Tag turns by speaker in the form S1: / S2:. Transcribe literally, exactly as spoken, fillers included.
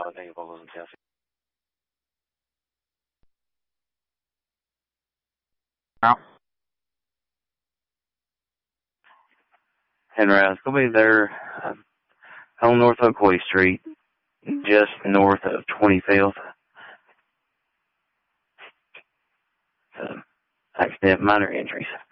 S1: of vehicles in South.
S2: Out.
S1: Henry, it's going to be there uh, on North Oakley Street, just north of twenty-fifth. Uh, accident, minor injuries.